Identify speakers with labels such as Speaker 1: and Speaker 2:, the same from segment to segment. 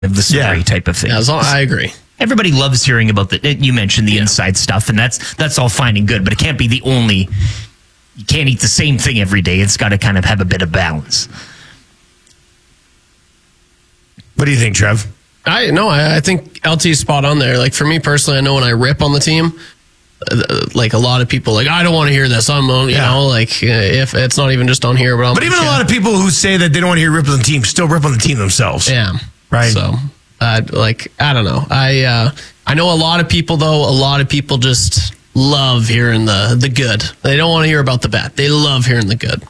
Speaker 1: of the story type of thing.
Speaker 2: Yeah, I agree.
Speaker 1: Everybody loves hearing about you mentioned the inside stuff, and that's all fine and good, but it can't be the only. You can't eat the same thing every day. It's got to kind of have a bit of balance.
Speaker 3: What do you think, Trev?
Speaker 2: I think LT is spot on there. Like, for me personally, I know when I rip on the team, like a lot of people, like, I don't want to hear this. I'm, you know, like, if it's not even just on here, but
Speaker 3: even a lot of people who say that they don't want to hear rip on the team still rip on the team themselves.
Speaker 2: Yeah,
Speaker 3: right.
Speaker 2: So, like, I don't know. I know a lot of people though. A lot of people just love hearing the good. They don't want to hear about the bad. They love hearing the good.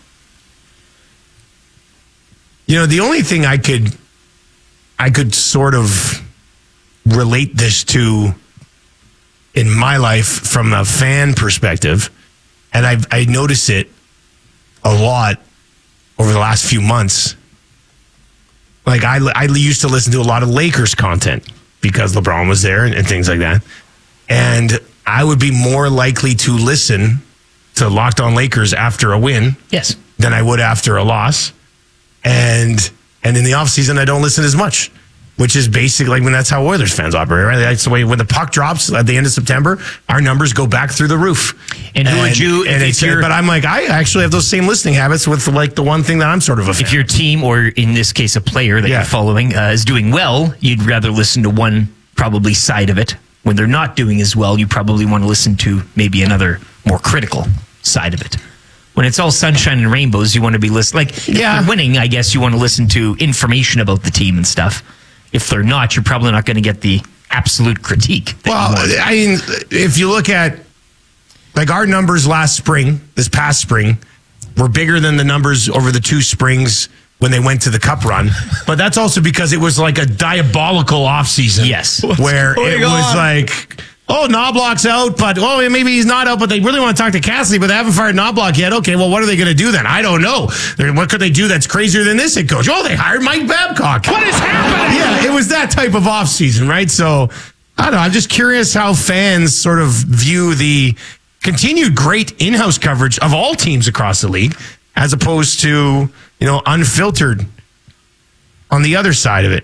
Speaker 3: You know, the only thing I could sort of relate this to in my life from a fan perspective, and I notice it a lot over the last few months. Like, I used to listen to a lot of Lakers content because LeBron was there and things like that. And I would be more likely to listen to Locked On Lakers after a win than I would after a loss. And in the offseason, I don't listen as much, which is basically, like, when that's how Oilers fans operate, right? That's the way when the puck drops at the end of September, our numbers go back through the roof.
Speaker 1: And who would you?
Speaker 3: But I'm like, I actually have those same listening habits with, like, the one thing that I'm sort of a fan.
Speaker 1: If your team, or in this case, a player that you're following, is doing well, you'd rather listen to one probably side of it. When they're not doing as well, you probably want to listen to maybe another more critical side of it. When it's all sunshine and rainbows, you want to be listening. Like, if they're winning, I guess you want to listen to information about the team and stuff. If they're not, you're probably not going to get the absolute critique.
Speaker 3: Well, I mean, if you look at, like, our numbers this past spring, were bigger than the numbers over the 2 springs when they went to the Cup run. But that's also because it was like a diabolical offseason.
Speaker 1: Yes.
Speaker 3: Where it was like, Knobloch's out, but, maybe he's not out, but they really want to talk to Cassidy, but they haven't fired Knobloch yet. Okay, well, what are they going to do then? I don't know. What could they do that's crazier than this head coach? They hired Mike Babcock. What is happening? Yeah, it was that type of offseason, right? So, I don't know. I'm just curious how fans sort of view the continued great in-house coverage of all teams across the league, as opposed to, unfiltered on the other side of it.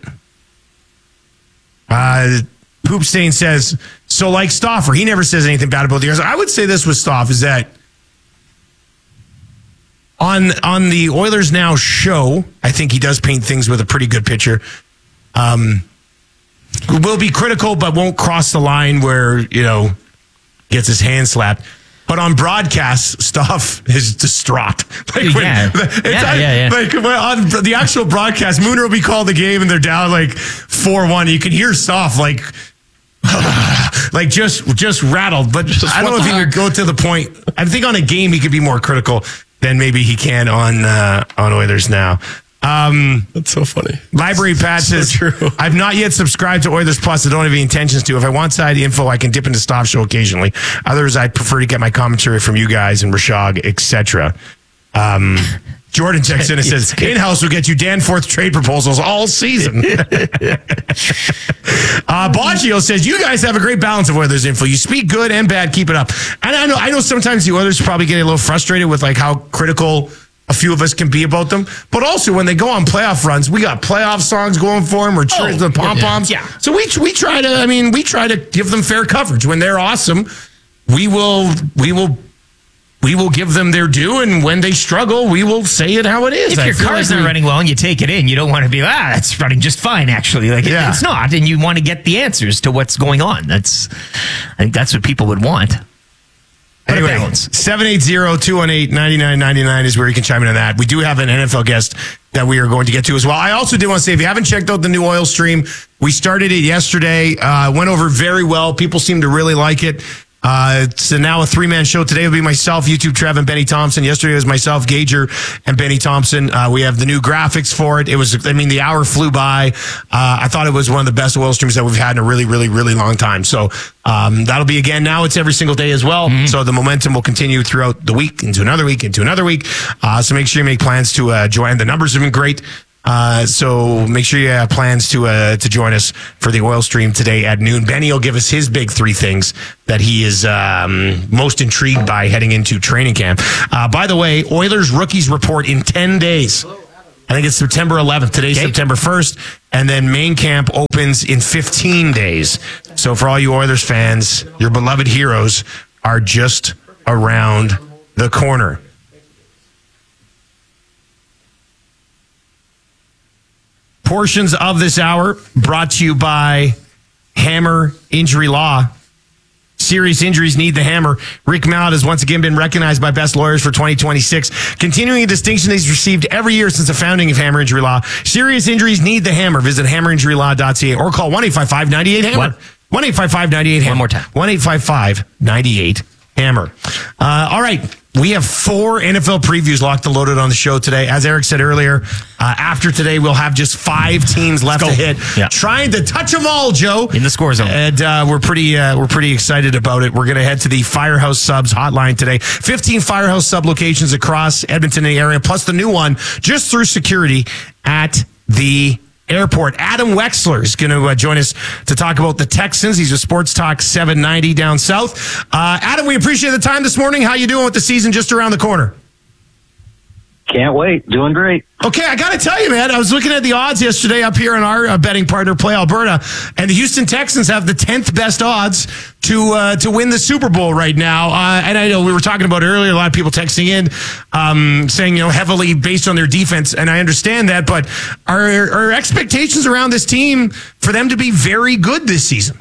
Speaker 3: Poop Stain says, so like Stauffer, he never says anything bad about the Oilers. I would say this with Stauffer is that on the Oilers Now show, I think he does paint things with a pretty good picture. Will be critical, but won't cross the line where, gets his hand slapped. But on broadcast, stuff is distraught. Like,
Speaker 1: yeah.
Speaker 3: Like, on the actual broadcast, Mooner will be called the game and they're down like 4-1. You can hear stuff like just rattled. But I don't know if he would go to the point. I think on a game he could be more critical than maybe he can on Oilers Now.
Speaker 2: That's so funny.
Speaker 3: Library Pat says,
Speaker 2: true.
Speaker 3: I've not yet subscribed to Oilers Plus. I don't have any intentions to. If I want side info, I can dip into Staff Show occasionally. Others, I prefer to get my commentary from you guys and Rashog, etc. Jordan checks in and says, in-house will get you Danforth trade proposals all season. Baggio says, you guys have a great balance of Oilers info. You speak good and bad. Keep it up. And I know sometimes the Oilers probably get a little frustrated with, like, how critical a few of us can be about them, but also when they go on playoff runs, we got playoff songs going for them, or cheering the pom-poms.
Speaker 1: Yeah.
Speaker 3: So we try to give them fair coverage. When they're awesome, we will give them their due, and when they struggle, we will say it how it is.
Speaker 1: If your car's not running well and you take it in, you don't want to be that's running just fine, actually. Like, it's not, and you want to get the answers to what's going on. I think that's what people would want.
Speaker 3: Anyway, 780-218-9999 is where you can chime in on that. We do have an NFL guest that we are going to get to as well. I also did want to say, if you haven't checked out the new Oil Stream, we started it yesterday. Went over very well. People seem to really like it. It's now a 3-man show. Today will be myself, YouTube Trev, and Benny Thompson. Yesterday was myself, Gager, and Benny Thompson. We have the new graphics for it. The hour flew by. I thought it was one of the best Oil Streams that we've had in a really, really, really long time. So that'll be again. Now it's every single day as well. Mm-hmm. So the momentum will continue throughout the week, into another week. So make sure you make plans to join. The numbers have been great. So make sure you have plans to join us for the Oil Stream today at noon. Benny will give us his big 3 things that he is most intrigued by heading into training camp. By the way, Oilers rookies report in 10 days. I think it's September 11th. Today's September 1st. and then main camp opens in 15 days. So for all you Oilers fans, your beloved heroes are just around the corner. Portions of this hour brought to you by Hammer Injury Law. Serious injuries need the hammer. Rick Mallett has once again been recognized by Best Lawyers for 2026, continuing a distinction he's received every year since the founding of Hammer Injury Law. Serious injuries need the hammer. Visit hammerinjurylaw.ca or call 1-855-98-HAMMER. 1-855-98-HAMMER.
Speaker 1: One more time.
Speaker 3: 1-855-98-HAMMER. All right. We have 4 NFL previews locked and loaded on the show today. As Eric said earlier, after today, we'll have just 5 teams left to hit.
Speaker 1: Yeah.
Speaker 3: Trying to touch them all, Joe.
Speaker 1: In the score zone.
Speaker 3: And we're pretty excited about it. We're going to head to the Firehouse Subs hotline today. 15 Firehouse Sub locations across Edmonton and the area, plus the new one just through security at the airport. Adam Wexler is going to join us to talk about the Texans. He's with Sports Talk 790 down south. Adam, we appreciate the time this morning. How you doing with the season just around the corner?
Speaker 4: Can't wait. Doing great.
Speaker 3: Okay, I got to tell you, man, I was looking at the odds yesterday up here in our betting partner, Play Alberta, and the Houston Texans have the 10th best odds to win the Super Bowl right now. And I know we were talking about it earlier, a lot of people texting in saying, heavily based on their defense, and I understand that, but are expectations around this team for them to be very good this season?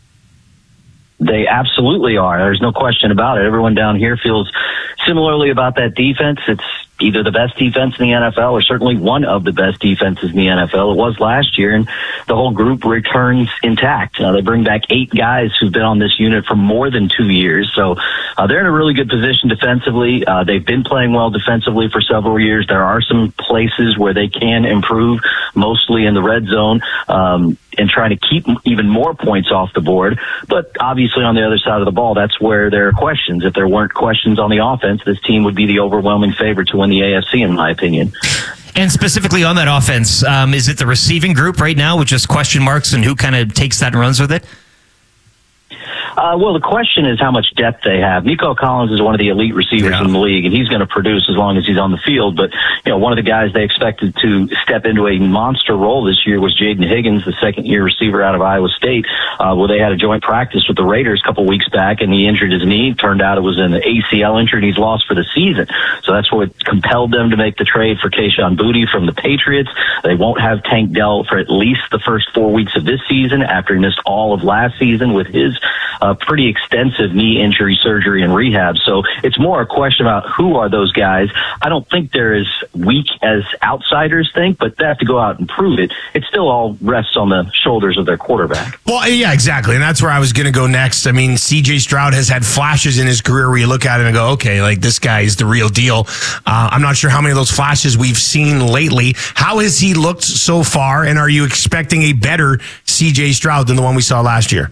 Speaker 4: They absolutely are. There's no question about it. Everyone down here feels similarly about that defense. It's either the best defense in the NFL or certainly one of the best defenses in the NFL. It was last year, and the whole group returns intact. They bring back 8 guys who've been on this unit for more than 2 years. So they're in a really good position defensively. They've been playing well defensively for several years. There are some places where they can improve, mostly in the red zone, and trying to keep even more points off the board. But obviously on the other side of the ball, that's where there are questions. If there weren't questions on the offense, this team would be the overwhelming favorite to win the AFC, in my opinion.
Speaker 1: And specifically on that offense, is it the receiving group right now with just question marks and who kind of takes that and runs with it?
Speaker 4: Well, the question is how much depth they have. Nico Collins is one of the elite receivers in the league, and he's going to produce as long as he's on the field. But, one of the guys they expected to step into a monster role this year was Jaden Higgins, the second-year receiver out of Iowa State. Well, they had a joint practice with the Raiders a couple weeks back, and he injured his knee. Turned out it was an ACL injury, and he's lost for the season. So that's what compelled them to make the trade for Kayshon Boutte from the Patriots. They won't have Tank Dell for at least the first 4 weeks of this season after he missed all of last season with his pretty extensive knee injury surgery and rehab. So it's more a question about who are those guys. I don't think they're as weak as outsiders think, but they have to go out and prove it. It still all rests on the shoulders of their quarterback.
Speaker 3: Well, yeah, exactly. And that's where I was going to go next. I mean, CJ Stroud has had flashes in his career where you look at him and go, okay, like this guy is the real deal. I'm not sure how many of those flashes we've seen lately. How has he looked so far? And are you expecting a better CJ Stroud than the one we saw last year?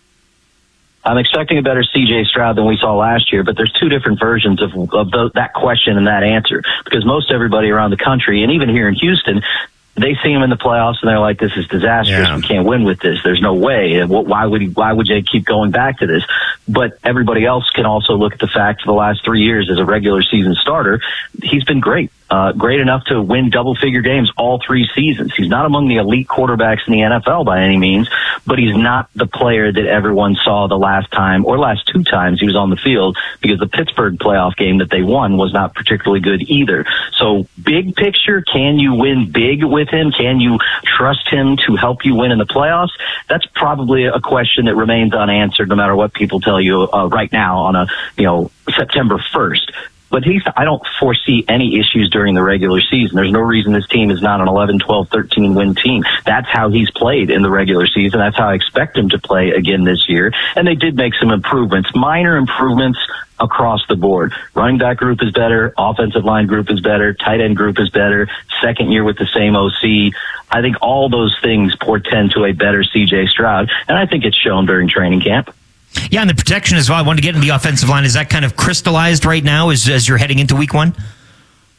Speaker 4: I'm expecting a better C.J. Stroud than we saw last year, but there's 2 different versions of that question and that answer, because most everybody around the country, and even here in Houston, they see him in the playoffs and they're like, this is disastrous. Yeah. We can't win with this. There's no way. Why would they keep going back to this? But everybody else can also look at the fact for the last 3 years as a regular season starter, he's been great. Great enough to win double-figure games all 3 seasons. He's not among the elite quarterbacks in the NFL by any means, but he's not the player that everyone saw the last time or last 2 times he was on the field, because the Pittsburgh playoff game that they won was not particularly good either. So big picture, can you win big with him? Can you trust him to help you win in the playoffs? That's probably a question that remains unanswered no matter what people tell you right now on September 1st. But I don't foresee any issues during the regular season. There's no reason this team is not an 11, 12, 13 win team. That's how he's played in the regular season. That's how I expect him to play again this year. And they did make some improvements, minor improvements across the board. Running back group is better. Offensive line group is better. Tight end group is better. Second year with the same OC. I think all those things portend to a better C.J. Stroud. And I think it's shown during training camp.
Speaker 1: Yeah, and the protection as well. I wanted to get into the offensive line. Is that kind of crystallized right now as you're heading into week 1?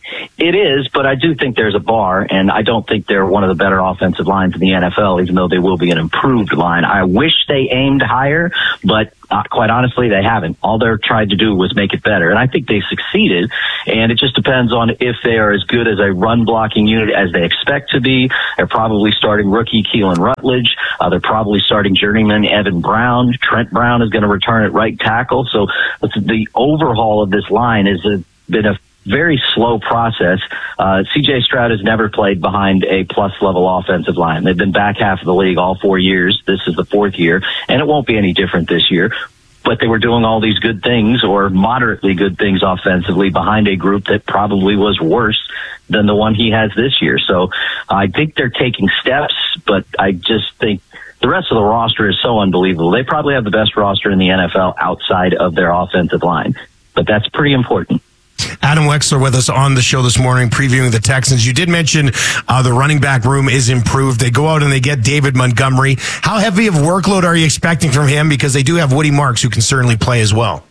Speaker 4: It is, but I do think there's a bar, and I don't think they're one of the better offensive lines in the NFL, even though they will be an improved line. I wish they aimed higher, but quite honestly, they haven't. All they're tried to do was make it better, and I think they succeeded, and it just depends on if they are as good as a run-blocking unit as they expect to be. They're probably starting rookie Keelan Rutledge. They're probably starting journeyman Evan Brown. Trent Brown is going to return at right tackle, so the overhaul of this line has been a very slow process. CJ Stroud has never played behind a plus-level offensive line. They've been back half of the league all 4 years. This is the fourth year, and it won't be any different this year. But they were doing all these good things, or moderately good things offensively, behind a group that probably was worse than the one he has this year. So I think they're taking steps, but I just think the rest of the roster is so unbelievable. They probably have the best roster in the NFL outside of their offensive line, but that's pretty important.
Speaker 3: Adam Wexler with us on the show this morning, previewing the Texans. You did mention the running back room is improved. They go out and they get David Montgomery. How heavy of workload are you expecting from him? Because they do have Woody Marks, who can certainly play as well.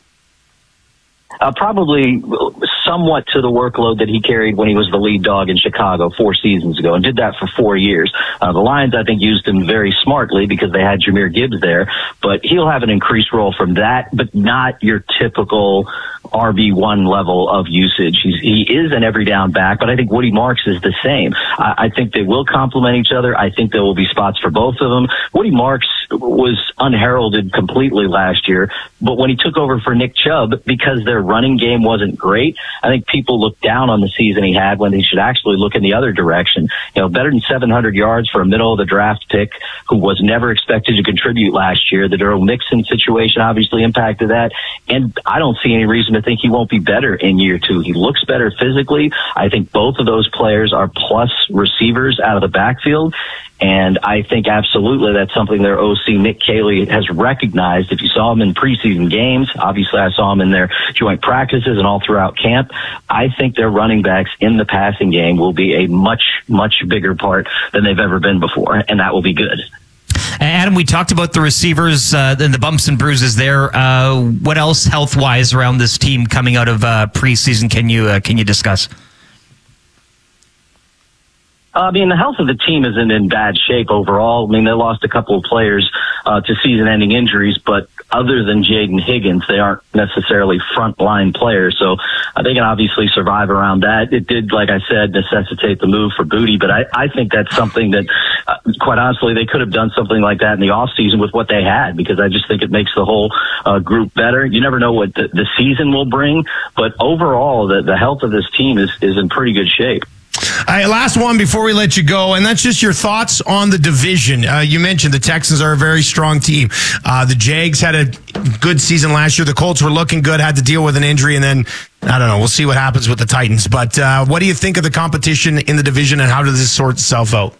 Speaker 4: Probably somewhat to the workload that he carried when he was the lead dog in Chicago 4 seasons ago, and did that for 4 years. The Lions, I think, used him very smartly because they had Jahmyr Gibbs there, but he'll have an increased role from that, but not your typical RB1 level of usage. He is an every down back, but I think Woody Marks is the same. I think they will complement each other. I think there will be spots for both of them. Woody Marks was unheralded completely last year, but when he took over for Nick Chubb, because their running game wasn't great, I think people looked down on the season he had when they should actually look in the other direction. Better than 700 yards for a middle of the draft pick who was never expected to contribute last year. The Darrell Mixon situation obviously impacted that, and I don't see any reason to think he won't be better in year 2. He looks better physically. I think both of those players are plus receivers out of the backfield, and I think absolutely that's something their OC, Nick Caley, has recognized. If you saw him in preseason games, obviously I saw him in their joint practices and all throughout camp, I think their running backs in the passing game will be a much, much bigger part than they've ever been before, and that will be good.
Speaker 1: Adam, we talked about the receivers and the bumps and bruises there. What else health-wise around this team coming out of preseason can you discuss?
Speaker 4: I mean, the health of the team isn't in bad shape overall. I mean, they lost a couple of players to season-ending injuries, but other than Jaden Higgins, they aren't necessarily front-line players, so they can obviously survive around that. It did, like I said, necessitate the move for Booty, but I think that's something that, quite honestly, they could have done something like that in the offseason with what they had, because I just think it makes the whole group better. You never know what the season will bring, but overall, the health of this team is in pretty good shape.
Speaker 3: All right, last one before we let you go, and that's just your thoughts on the division. You mentioned the Texans are a very strong team. The Jags had a good season last year. The Colts were looking good, had to deal with an injury, and then, I don't know, we'll see what happens with the Titans. But what do you think of the competition in the division, and how does this sort itself out?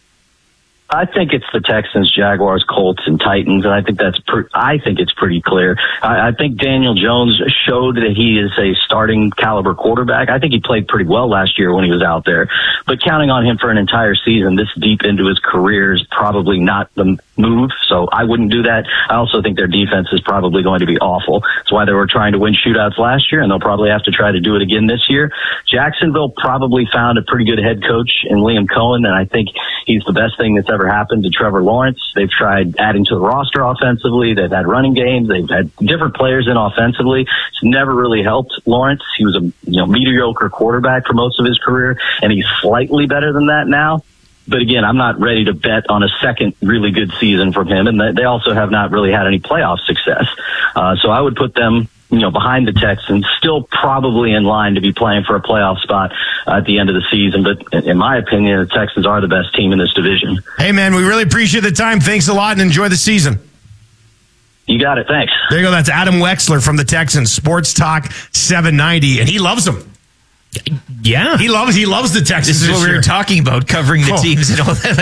Speaker 4: I think it's the Texans, Jaguars, Colts, and Titans, and I think I think it's pretty clear. I think Daniel Jones showed that he is a starting caliber quarterback. I think he played pretty well last year when he was out there, but counting on him for an entire season this deep into his career is probably not the move, so I wouldn't do that. I also think their defense is probably going to be awful. That's why they were trying to win shootouts last year, and they'll probably have to try to do it again this year. Jacksonville probably found a pretty good head coach in Liam Cohen, and I think he's the best thing that's ever happened to Trevor Lawrence. They've tried adding to the roster offensively. They've had running games. They've had different players in offensively. It's never really helped Lawrence. He was a mediocre quarterback for most of his career, and he's slightly better than that now. But again, I'm not ready to bet on a second really good season from him, and they also have not really had any playoff success. So I would put them behind the Texans, still probably in line to be playing for a playoff spot at the end of the season. But in my opinion, the Texans are the best team in this division.
Speaker 3: Hey, man, we really appreciate the time. Thanks a lot, and enjoy the season.
Speaker 4: You got it. Thanks.
Speaker 3: There you go. That's Adam Wexler from the Texans, Sports Talk 790, and he loves them.
Speaker 1: Yeah,
Speaker 3: he loves the Texans.
Speaker 1: This is what we were talking about, covering the teams and all that.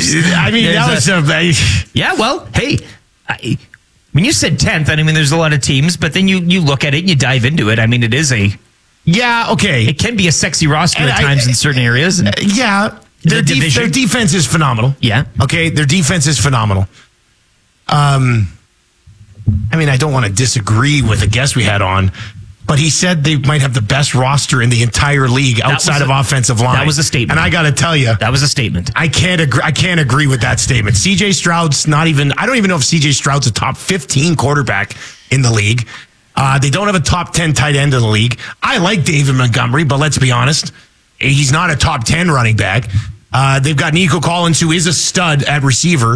Speaker 1: Yeah. Well, hey. When you said 10th, I mean, there's a lot of teams, but then you look at it and you dive into it. I mean, it is it can be a sexy roster at times in certain areas. And
Speaker 3: their defense is phenomenal.
Speaker 1: Yeah.
Speaker 3: Okay, their defense is phenomenal. I mean, I don't want to disagree with the guest we had on, but he said they might have the best roster in the entire league outside of offensive line.
Speaker 1: That was a statement.
Speaker 3: And I got to tell you,
Speaker 1: that was a statement.
Speaker 3: I can't agree with that statement. CJ Stroud's not even, I don't even know if CJ Stroud's a top 15 quarterback in the league. They don't have a top 10 tight end in the league. I like David Montgomery, but let's be honest, he's not a top 10 running back. They've got Nico Collins, who is a stud at receiver.